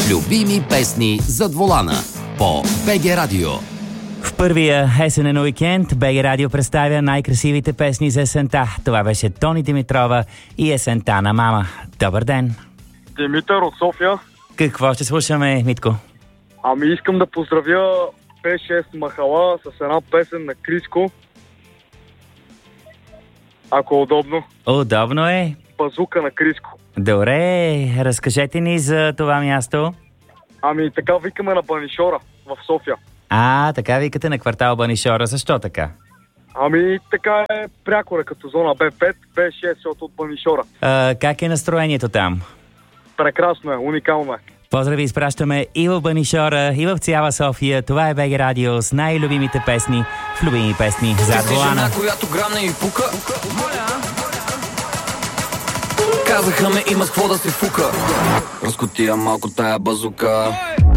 Любими песни зад волана по БГ Радио. В първия есенен уикенд БГ Радио представя най-красивите песни за есента. Това беше Тони Димитрова и есента на мама. Добър ден! Димитър от София. Какво ще слушаме, Митко? Ами искам да поздравя P6 Махала с една песен на Криско. Ако е удобно. Удобно е. Базука на Криско. Добре, разкажете ни за това място. Ами така викаме на Банишора в София. Така викате на квартал Банишора. Защо така? Ами така е прякора като зона Б5, Б6 от Банишора. Как е настроението там? Прекрасно е, уникално е. Поздрави изпращаме и в Банишора, и в цяла София. Това е БГ Радио с най-любимите песни в любими песни зад волана. Която грамна и пука. Казаха ме има с какво да се фука. Разкотия малко тая базука.